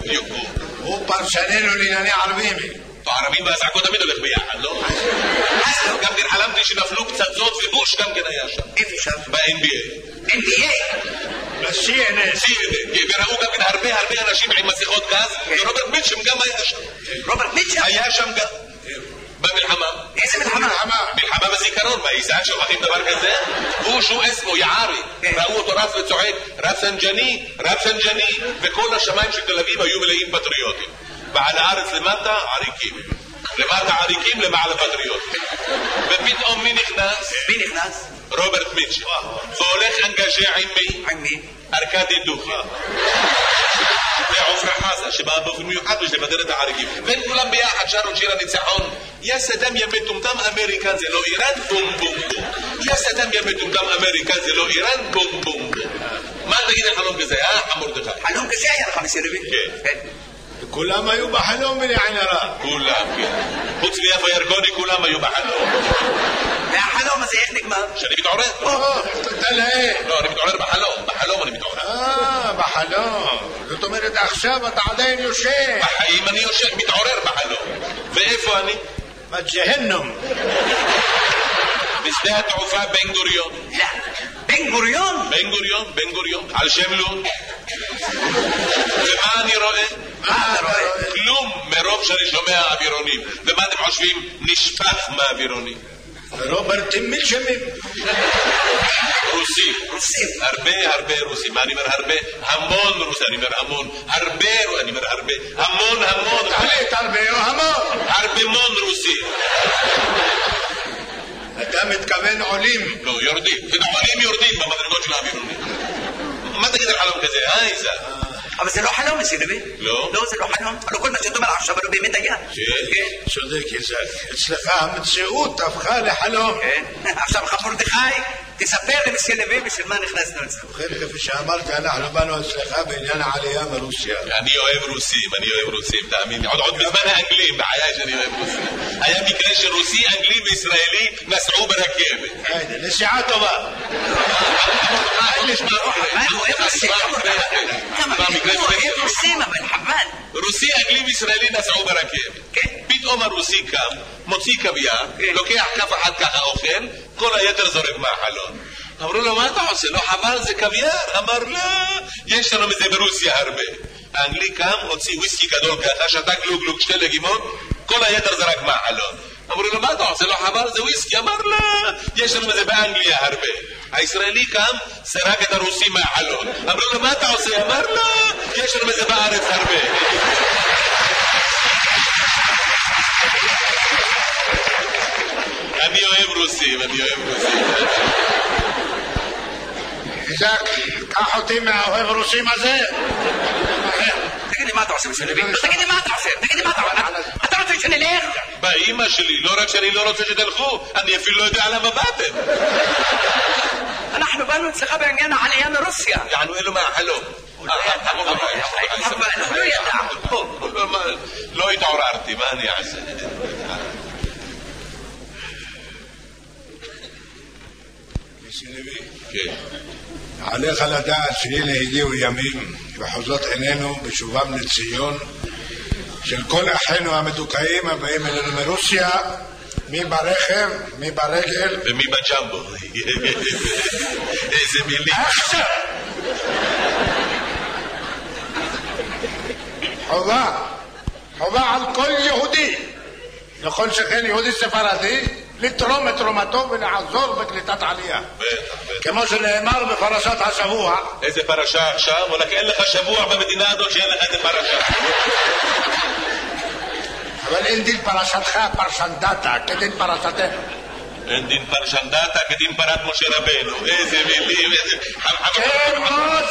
הוא פרשננו לענייני ערבים. הערבים והזעקות תמיד הולך ביחד, לא? גם כן חלמתי שנפלו פצצות ובוש גם כן היה שם. איפה שם? ב-NBA. NBA? ב-CNN. וראו גם כן הרבה אנשים עם מסכות גז, ורוברט מיטשם גם היה שם. רוברט מיטשם? היה שם גם. במלחמה. איזה מלחמה? מלחמה בזיכרון, באיסן שוכחים דבר כזה? הוא שהוא אסמו, יערי. ראו אותו רץ וצועק, רפסנג'ני, וכל השמיים של תל אביב היו מלאים פטריוטים. ועל הארץ למטה עריקים. למטה עריקים, למעלה פטריוטים. ופתאום מי נכנס? מי נכנס? רוברט מיטשם. והולך אנגז'ה עם מי? עם מי? ארקדי דוכי. ועופרה חזה שבאה באופן מיוחד בשביל לבדר את העריקים. והם כולם ביחד שרו שיר הניצחון. יא סדאם יא מטומטם אמריקה זה לא איראן בום בום בום. יא סדאם יא מטומטם אמריקה זה לא איראן בום בום בום. מה תגיד על חלום כזה, חמור דחי? חלום כזה היה לך מסי לוי? כן. כולם היו בחלום בלי הרע. כולם, כן. חוץ מיפה ירקוני כולם היו בחלום. והחלום הזה איך נגמר? שאני מתעורר. לא, אני מתעורר בחלום אני מתעורר. בחלום. זאת אומרת עכשיו אתה עדיין יושב. בחיים אני יושב, מתעורר בחלום. ואיפה אני? בג'הנום. בשדה התעופה בן גוריון. לא, בן גוריון? בן גוריון, על שם לוד. ומה אני רואה? מה אתה רואה? כלום מרוב שאני שומע אווירונים. ומה אתם חושבים? נשפך מהאווירונים. רוברטים מלשמים. רוסים. הרבה רוסים. מה אני אומר הרבה? המון רוסים. אני אומר המון. אני אומר הרבה. המון. תחליט הרבה או המון. הרבה רוסים. אתה מתכוון עולים. לא, יורדים. עולים יורדים במדרגות של האווירונים. מה תגיד על חלום כזה? איזה? אבל זה לא חלום מסי לוי. לא? לא, זה לא חלום. הלוא כל מה שאתה אומר עכשיו לא באמת היה. כן. צודק יזק. אצלך המציאות הפכה לחלום. כן. עכשיו חמור דחי, תספר למסי לוי בשביל מה נכנסנו לזה. ובכן, כפי שאמרתי, אנחנו באנו אצלך בעניין העלייה מרוסיה. אני אוהב רוסים, תאמין לי. עוד בזמן האנגלים, בחיי שאני אוהב רוסים. היה מקרה שרוסי, אנגלי וישראלי נסעו ברכבת. נסיעה טובה. הוא אוהב רוסים. הוא אוהב רוסים, אבל חבל. רוסי, אנגלי וישראלי נסעו ברכבת. פתאום הרוסי קם, מוציא קוויאר, לוקח כף אחת ככה אוכל, כל היתר זורק מהחלון. אמרו לו, מה אתה עושה? לא חבל, זה קוויאר? אמר, לא, יש לנו מזה ברוסיה הרבה. האנגלי קם, הוציא וויסקי גדול ככה, שתה גלוג, 2 לגימות, כל היתר זרק מהחלון. אמרו לו, מה אתה עושה? לא חבל, זה וויסקי? אמר, לא, יש לנו מזה באנגליה הרבה. הישראלי קם, סרק את הרוסי מהחלון. אמרו לו, מה אתה עושה? אמר, לא, יש לנו מזה בארץ הרבה. אני אוהב רוסים. איזק, קח אותי מהאוהב רוסים הזה. תגיד לי מה אתה עושה מסי לוי? תגיד לי מה אתה עושה? אתה רוצה שנלך? באמא שלי, לא רק שאני לא רוצה שתלכו, אני אפילו לא יודע למה באתם. אנחנו באנו אצלך בעניין העלייה מרוסיה. יענו אלו מהחלום. לא ידע. לא התעוררתי, מה אני אעשה? כן. עליך לדעת שהנה הגיעו ימים וחוזות עינינו בשובם לציון של כל אחינו המדוכאים הבאים אלינו מרוסיה, מי ברכב, מי ברגל ומי בג'מבו. איזה מילים. חובה על כל יהודי, לכל שכן יהודי ספרדי, לתרום את תרומתו ולעזור בקליטת עלייה. כמו שנאמר בפרשת השבוע. איזה פרשה עכשיו? ולכן אין לך שבוע במדינה הזאת שאין לך איזה פרשה. אבל אין דין פרשתך פרשנדתה כדין פרשתך. אין דין פרשנדתה כדין פרת משה רבנו. איזה מילים, איזה... כן,